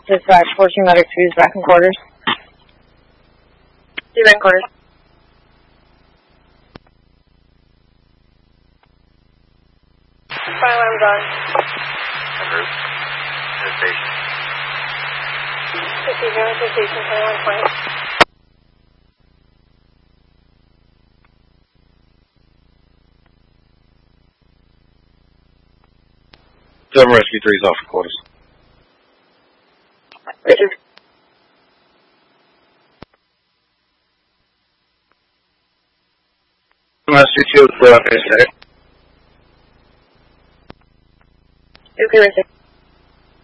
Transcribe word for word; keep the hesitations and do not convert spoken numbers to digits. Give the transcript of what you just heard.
Dispatch, fourteen Medic two is back in quarters. See you back in quarters. Fire alarm's on. Number, to the station. fifty zero to station twenty-one twenty. Seven Rescue three is off for quarters. Richard. Rescue two is uh, Okay, Richard.